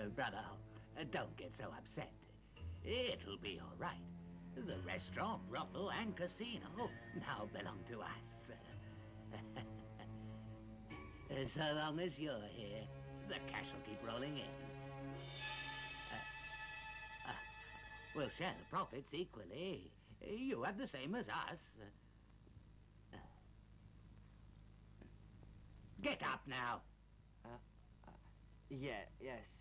Brother, don't get so upset. It'll be all right. The restaurant, brothel, and casino now belong to us. So long as you're here, the cash will keep rolling in. We'll share the profits equally. You have the same as us. Get up now. Yeah, yes.